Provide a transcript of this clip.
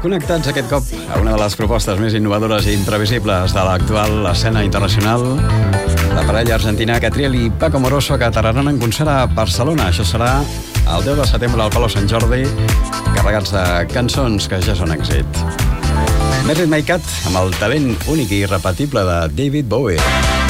Connectats aquest cop a una de les propostes més innovadores i imprevisibles de l'actual escena internacional. La parella argentina Catriel i Paco Moroso que aterraran en concert a Barcelona. Això serà el 10 de setembre al Palau Sant Jordi, carregats de cançons que ja són èxit. Més ritme i cat amb el talent únic i irrepetible de David Bowie.